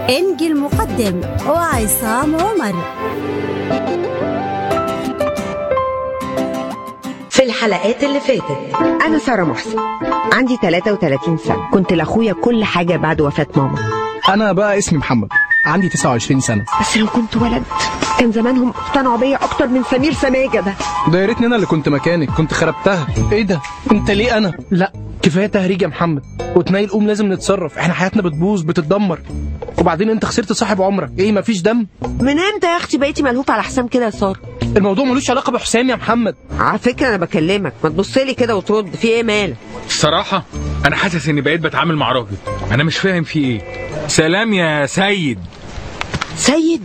إنجي المقدم وعصام عمر. في الحلقات اللي فاتت أنا سارة محسن، عندي 33 سنة، كنت لأخويا كل حاجة بعد وفاة ماما. أنا بقى اسمي محمد، عندي 29 سنة. بس لو كنت ولد كان زمانهم اقتنعوا بيا أكتر من سمير سماجة ده. يا ريتني أنا اللي كنت مكانك، كنت خربتها. إيه ده؟ أنت ليه أنا؟ لا كفاية تهريج يا محمد، وتنيل قوم لازم نتصرف، إحنا حياتنا بتبوظ بتتدمر. وبعدين أنت خسرت صاحب عمرك، إيه مفيش دم؟ من امتى يا أختي بقيتي ملهوفة على حسام كده يا سارة؟ الموضوع ملوش علاقة بحسام يا محمد. على فكرة أنا بكلمك، ما تبصلي كده وترد، في إيه مالك؟ الصراحة أنا حاسس إني بقيت بتعامل مع راجل، أنا مش فاهم في إيه. سلام يا سيد. سيد؟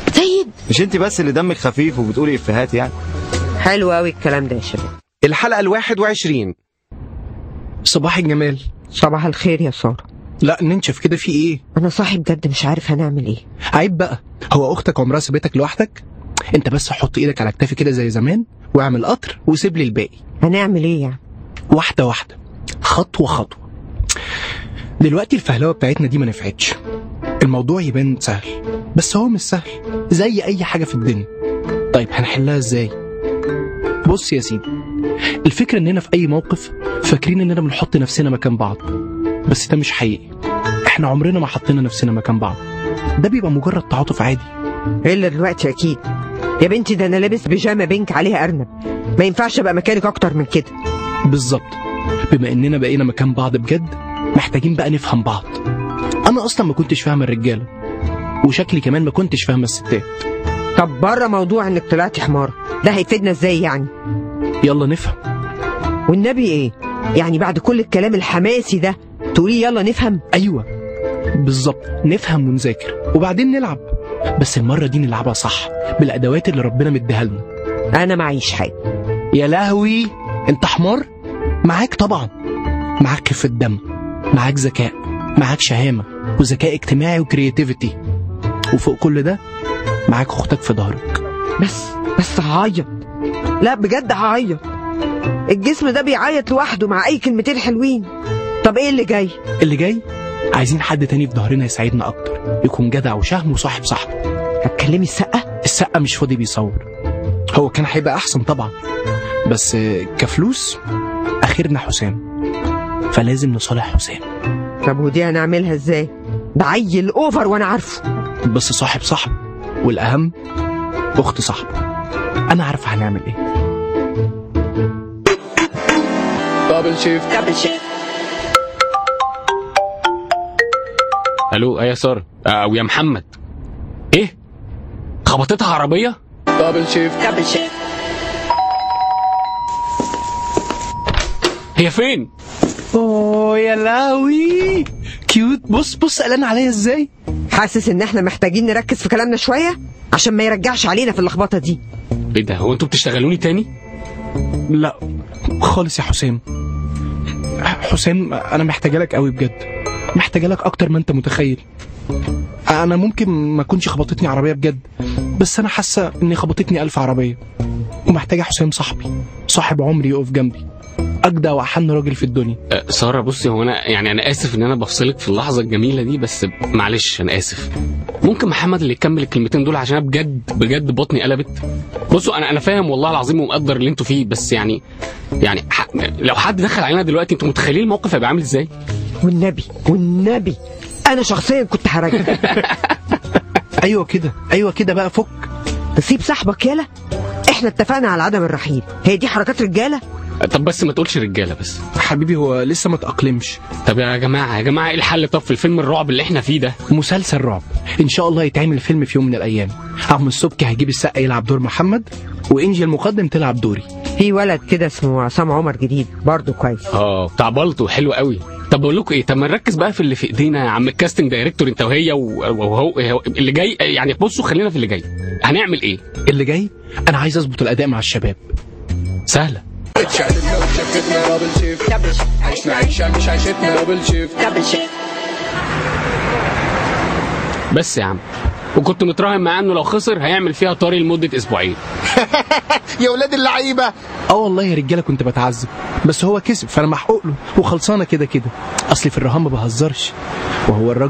مش انت بس اللي دمك خفيف وبتقولي افيهات يعني. حلو قوي الكلام ده يا شباب. الحلقة 21. صباح الجمال. صباح الخير يا سارة. لا ننشف كده، في إيه؟ أنا صاحي بجد مش عارف هنعمل إيه. عيب بقى، هو أختك عمرها سابتك لوحدك؟ أنت بس حط إيدك على كتافي كده زي زمان واعمل قطر وسيب لي الباقي. هنعمل إيه يعني؟ واحدة واحدة، خطوة خطوة. دلوقتي الفهلوة بتاعتنا دي ما نفعتش، الموضوع يبان سهل بس هو مش سهل زي أي حاجة في الدنيا. طيب هنحلها إزاي؟ بص يا سيدي، الفكرة إننا في أي موقف فاكرين إننا بنحط نفسنا مكان بعض، بس ده مش حقيقي. إحنا عمرنا ما حطينا نفسنا مكان بعض، ده بيبقى مجرد تعاطف عادي. إلا دلوقتي أكيد يا بنتي، ده أنا لابس بيجامة بينك عليها أرنب، ما ينفعش أبقى مكانك أكتر من كده. بالظبط، بما إننا بقينا مكان بعض بجد محتاجين بقى نفهم بعض. أنا أصلا ما كنتش فاهم الرجالة، وشكلي كمان ما كنتش فاهم الستات. طب بره موضوع إنك طلعتي حمارة، ده هيفيدنا إزاي يعني؟ يلا نفهم. والنبي إيه؟ يعني بعد كل الكلام الحماسي ده تقولي يلا نفهم؟ أيوة بالظبط، نفهم ونذاكر وبعدين نلعب، بس المرة دي نلعبها صح بالأدوات اللي ربنا مديها لنا. أنا معيش حاجة. يا لهوي أنت حمار؟ معاك طبعا، معاك خفة دم، معاك ذكاء، معاك شهامة وذكاء اجتماعي وكرياتيفيتي، وفوق كل ده معاك أختك في ظهرك. بس هعيط، لا بجد هعيط. الجسم ده بيعيط لوحده مع أي كلمتين حلوين. طب إيه اللي جاي؟ اللي جاي عايزين حد تاني في ظهرنا يساعدنا أكتر، يكون جدع وشهم وصاحب صاحبه. هتكلمي السقة؟ السقة مش فاضي بيصور، هو كان هيبقى أحسن طبعا، بس كفلوس آخرنا حسام، فلازم نصالح حسام. طب ودي هنعملها ازاي؟ ده عيل اوفر وانا عارفه. بس صاحب صاحب، والأهم أخت صاحب. أنا عارفة هنعمل إيه. دبل شيفت. الو يا سارة او يا محمد، ايه خبطتها عربية؟ دبل شيفت. هي فين؟ اوه يا لاوي كيوت. بص قلقان عليا ازاي. حاسس ان احنا محتاجين نركز في كلامنا شوية عشان ما يرجعش علينا في اللخبطة دي. ايه ده، هو انتوا بتشتغلوني تاني؟ لا خالص يا حسام. حسام انا محتاجه لك قوي بجد، محتاجه لك اكتر ما انت متخيل. انا ممكن ما كنتش خبطتني عربيه بجد، بس انا حاسه اني خبطتني 1000 عربيه، ومحتاجه حسام صاحبي، صاحب عمري يقف جنبي، اجدع واحن راجل في الدنيا. سارة بصي، هو انا اسف ان انا بفصلك في اللحظه الجميله دي، بس معلش انا اسف. ممكن محمد اللي يكمل الكلمتين دول عشان انا بجد بطني قلبت. بصوا انا فاهم والله العظيم ومقدر اللي انتوا فيه، بس يعني لو حد دخل علينا دلوقتي انتوا متخيلين الموقف هيبقى عامل ازاي؟ والنبي انا شخصيا كنت هرجع. ايوه كده بقى، فك. تسيب صاحبك يالا، احنا اتفقنا على عدم الرحيل، هي دي حركات رجاله؟ طب بس ما تقولش رجاله بس حبيبي، هو لسه ما تأقلمش. طب يا جماعه ايه الحل؟ طب في الفيلم الرعب اللي احنا فيه ده، مسلسل رعب ان شاء الله يتعمل فيلم في يوم من الايام. عم السبكي هيجيب السقا يلعب دور محمد، وانجي المقدم تلعب دوري. في ولد كده اسمه عصام عمر جديد برضه كويس، بتاع بالطو حلو قوي. طب بقول لكم ايه، طب ما نركز بقى في اللي في ايدينا يا عم الكاستنج دايركتور، انت وهي وهو اللي جاي يعني. بصوا خلينا في اللي جاي، هنعمل ايه اللي جاي؟ انا عايز اظبط الاداء مع الشباب. سهله. بس يا عم، وكنت متراهن معاه انه لو خسر هيعمل فيها طاري لمده اسبوعين. يا ولاد اللعيبه. والله يا رجاله كنت بتعذب، بس هو كسب فانا محقوق له وخلصانه كده. اصلي في الرهان ما بهزرش، وهو الراجل